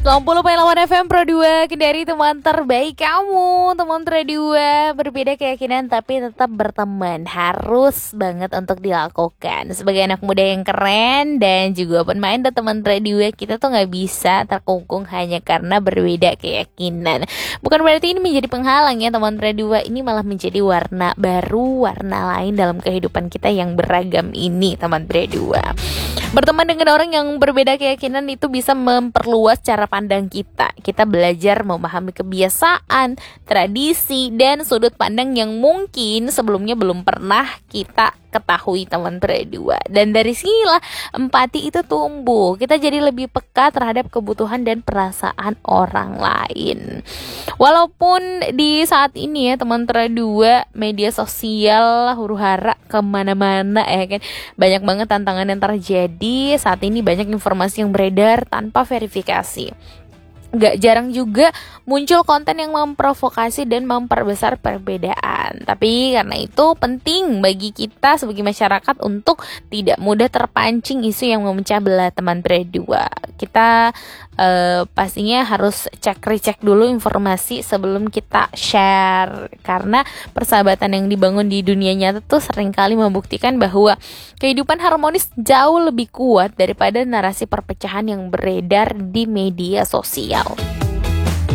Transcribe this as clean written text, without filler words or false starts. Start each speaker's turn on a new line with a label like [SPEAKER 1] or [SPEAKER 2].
[SPEAKER 1] 90,8 FM Pro 2 Kendari, teman terbaik kamu. Teman Pro 2 berbeda keyakinan tapi tetap berteman, harus banget untuk dilakukan. Sebagai anak muda yang keren dan juga open minded teman Pro 2, kita tuh gak bisa terkungkung hanya karena berbeda keyakinan. Bukan berarti ini menjadi penghalang ya teman Pro 2. Ini malah menjadi warna baru, warna lain dalam kehidupan kita yang beragam ini teman Pro 2. Berteman dengan orang yang berbeda keyakinan itu bisa memperluas cara pandang kita. Kita belajar memahami kebiasaan, tradisi, dan sudut pandang yang mungkin sebelumnya belum pernah kita ketahui teman berdua. Dan dari sinilah empati itu tumbuh. Kita jadi lebih peka terhadap kebutuhan dan perasaan orang lain. Walaupun di saat ini ya teman berdua, media sosial huru-hara kemana-mana ya kan, banyak banget tantangan yang terjadi. Saat ini banyak informasi yang beredar tanpa verifikasi. Gak jarang juga muncul konten yang memprovokasi dan memperbesar perbedaan. Tapi karena itu penting bagi kita sebagai masyarakat untuk tidak mudah terpancing isu yang memecah belah teman berdua. Kita pastinya harus recheck dulu informasi sebelum kita share. Karena persahabatan yang dibangun di dunia nyata tuh seringkali membuktikan bahwa kehidupan harmonis jauh lebih kuat daripada narasi perpecahan yang beredar di media sosial.